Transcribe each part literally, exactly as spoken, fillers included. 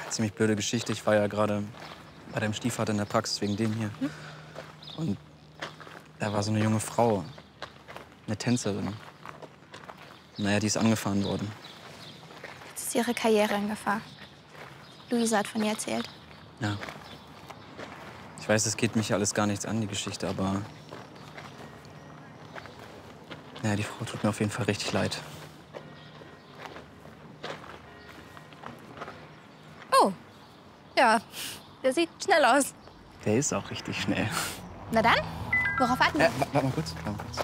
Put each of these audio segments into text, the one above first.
ziemlich blöde Geschichte. Ich war ja gerade bei deinem Stiefvater in der Praxis wegen dem hier. Hm? Und da war so eine junge Frau, eine Tänzerin. Naja, die ist angefahren worden. Jetzt ist ihre Karriere in Gefahr. Luisa hat von ihr erzählt. Ja. Ich weiß, es geht mich alles gar nichts an, die Geschichte, aber... Ja, die Frau tut mir auf jeden Fall richtig leid. Oh, ja, der sieht schnell aus. Der ist auch richtig schnell. Na dann, worauf warten wir? Äh, warte mal kurz, warte mal kurz.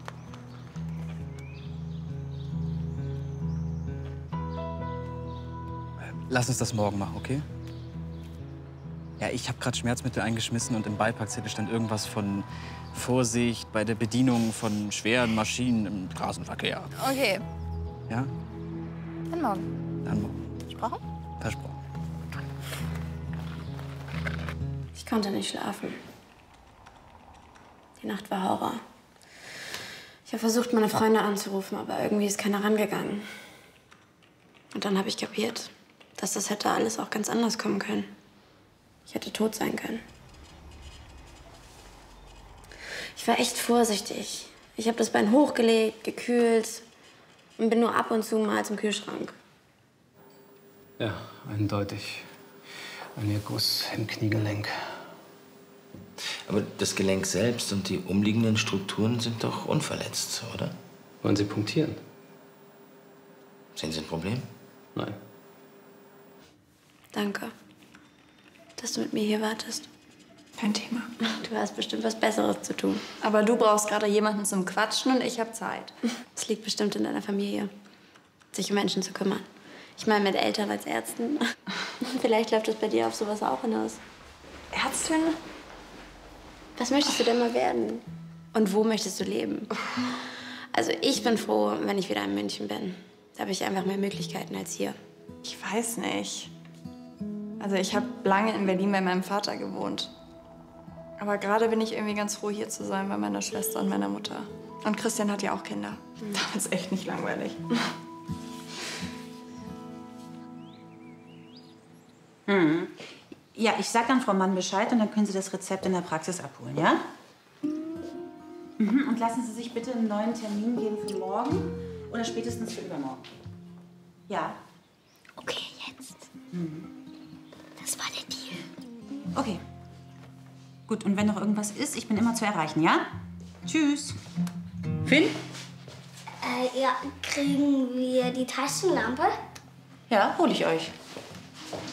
Lass uns das morgen machen, okay? Ja, ich habe gerade Schmerzmittel eingeschmissen und im Beipackzettel stand irgendwas von Vorsicht bei der Bedienung von schweren Maschinen im Straßenverkehr. Okay, Ja? dann morgen. Dann morgen. Versprochen? Versprochen. Ich konnte nicht schlafen. Die Nacht war Horror. Ich habe versucht, meine Freunde anzurufen, aber irgendwie ist keiner rangegangen. Und dann habe ich kapiert, dass das hätte alles auch ganz anders kommen können. Ich hätte tot sein können. Ich war echt vorsichtig. Ich habe das Bein hochgelegt, gekühlt und bin nur ab und zu mal zum Kühlschrank. Ja, eindeutig. Ein Erguss im Kniegelenk. Aber das Gelenk selbst und die umliegenden Strukturen sind doch unverletzt, oder? Wollen Sie punktieren? Sehen Sie ein Problem? Nein. Danke, dass du mit mir hier wartest. Kein Thema. Du hast bestimmt was Besseres zu tun. Aber du brauchst gerade jemanden zum Quatschen und ich habe Zeit. Es liegt bestimmt in deiner Familie, sich um Menschen zu kümmern. Ich meine, mit Eltern als Ärzten. Vielleicht läuft es bei dir auf sowas auch hinaus. Ärztin? Was möchtest du denn mal werden? Und wo möchtest du leben? Also ich bin froh, wenn ich wieder in München bin. Da habe ich einfach mehr Möglichkeiten als hier. Ich weiß nicht. Also ich habe lange in Berlin bei meinem Vater gewohnt. Aber gerade bin ich irgendwie ganz froh, hier zu sein bei meiner Schwester und meiner Mutter. Und Christian hat ja auch Kinder. Das ist echt nicht langweilig. Hm. Ja, ich sag dann Frau Mann Bescheid und dann können Sie das Rezept in der Praxis abholen, ja? Mhm. Und lassen Sie sich bitte einen neuen Termin geben für morgen oder spätestens für übermorgen. Ja. Okay, jetzt. Mhm. Das war der Deal. Okay. Gut, und wenn noch irgendwas ist, ich bin immer zu erreichen, ja? Tschüss. Finn? Äh, ja, kriegen wir die Taschenlampe? Ja, hol ich euch.